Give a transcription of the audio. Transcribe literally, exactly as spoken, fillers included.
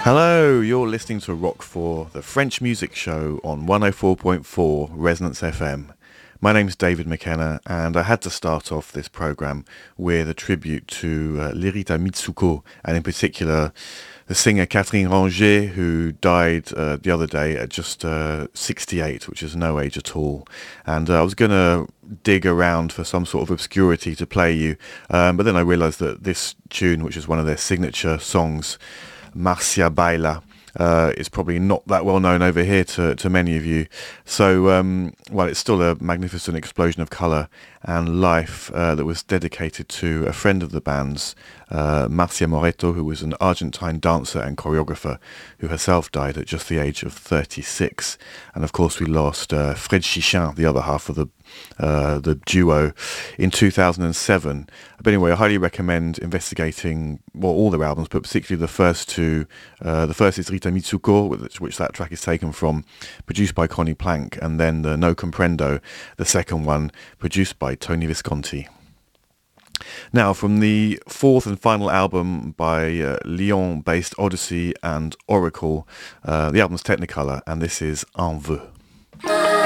Hello, you're listening to Rock four, the French music show on one oh four point four Resonance F M. My name's David McKenna, and I had to start off this programme with a tribute to uh, Lirita Mitsuko, and in particular the singer Catherine Ranger, who died uh, the other day at just uh, sixty-eight, which is no age at all. And uh, I was going to dig around for some sort of obscurity to play you, um, but then I realised that this tune, which is one of their signature songs, Marcia Baila, uh, is probably not that well known over here to, to many of you. So, um, well, it's still a magnificent explosion of colour and life uh, that was dedicated to a friend of the band's, uh, Marcia Moreto, who was an Argentine dancer and choreographer who herself died at just the age of thirty-six. And of course we lost uh, Fred Chichin, the other half of the uh, the duo, in two thousand seven. But anyway, I highly recommend investigating, well, all their albums, but particularly the first two. Uh, the first is Rita Mitsuko, which, which that track is taken from, produced by Connie Plank, and then the No Comprendo, the second one, produced by Tony Visconti. Now, from the fourth and final album by uh, Lyon-based Odyssey and Oracle, uh, the album's Technicolor, and this is Un Vœu.